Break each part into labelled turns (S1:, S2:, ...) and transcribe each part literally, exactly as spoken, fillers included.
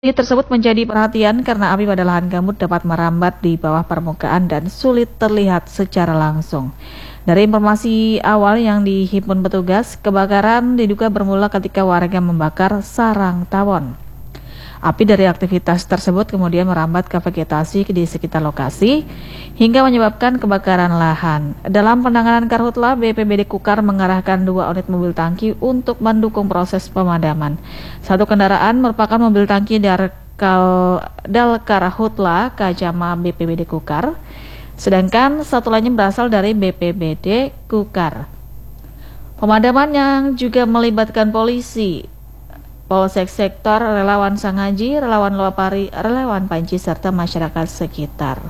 S1: Hal tersebut menjadi perhatian karena api pada lahan gambut dapat merambat di bawah permukaan dan sulit terlihat secara langsung. Dari informasi awal yang dihimpun petugas, kebakaran diduga bermula ketika warga membakar sarang tawon. Api dari aktivitas tersebut kemudian merambat ke vegetasi di sekitar lokasi hingga menyebabkan kebakaran lahan. Dalam penanganan Karhutla, B P B D Kukar mengarahkan dua unit mobil tangki untuk mendukung proses pemadaman. Satu kendaraan merupakan mobil tangki Darkal Dalkar Hutla Kajama B P B D Kukar, sedangkan satu lainnya berasal dari B P B D Kukar. Pemadaman yang juga melibatkan polisi, Polsek Sektor, relawan Sangaji, relawan Loapari, relawan Panci, serta masyarakat sekitar.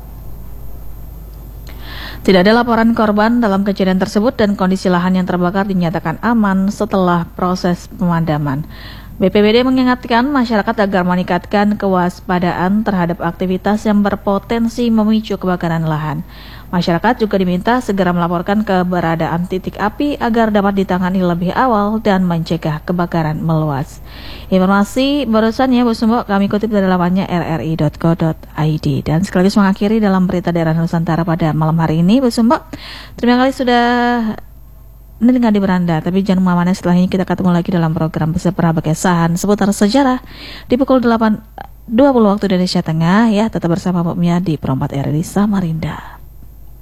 S1: Tidak ada laporan korban dalam kejadian tersebut dan kondisi lahan yang terbakar dinyatakan aman setelah proses pemadaman. B P B D mengingatkan masyarakat agar meningkatkan kewaspadaan terhadap aktivitas yang berpotensi memicu kebakaran lahan. Masyarakat juga diminta segera melaporkan keberadaan titik api agar dapat ditangani lebih awal dan mencegah kebakaran meluas. Informasi barusan ya Bu Sumbo kami kutip dari lamannya r r i dot co dot i d dan sekaligus mengakhiri dalam berita daerah Nusantara pada malam hari ini Bu Sumbo. Terima kasih sudah mendengar di beranda, tapi jangan kemana-mana, setelah ini kita ketemu lagi dalam program Bersepera Kesahan seputar sejarah di pukul delapan dua puluh waktu Indonesia Tengah ya. Tetap bersama Mbak Mia di Perempat R R I Samarinda.